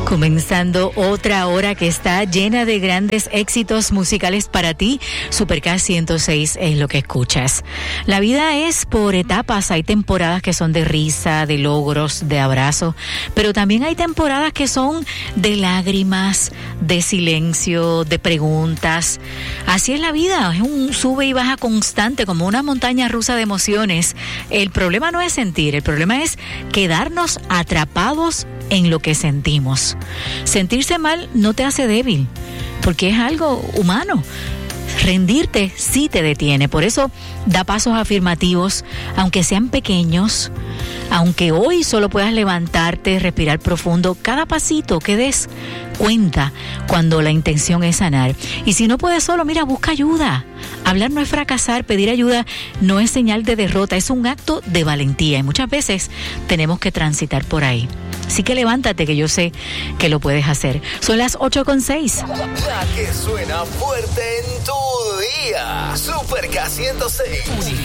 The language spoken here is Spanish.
Comenzando otra hora que está llena de grandes éxitos musicales para ti. Super K 106 es lo que escuchas. La vida es por etapas. Hay temporadas que son de risa, de logros, de abrazos, pero también hay temporadas que son de lágrimas, de silencio, de preguntas. Así es la vida, es un sube y baja constante, como una montaña rusa de emociones. El problema no es sentir, el problema es quedarnos atrapados en lo que sentimos. Sentirse mal no te hace débil, porque es algo humano. Rendirte sí te detiene. Por eso da pasos afirmativos, aunque sean pequeños, aunque hoy solo puedas levantarte, respirar profundo. Cada pasito que des cuenta cuando la intención es sanar. Y si no puedes solo, mira, busca ayuda. Hablar no es fracasar, pedir ayuda no es señal de derrota, es un acto de valentía. Y muchas veces tenemos que transitar por ahí. Así que levántate, que yo sé que lo puedes hacer. Son las 8:06. La que suena fuerte en tu día. Super K 106.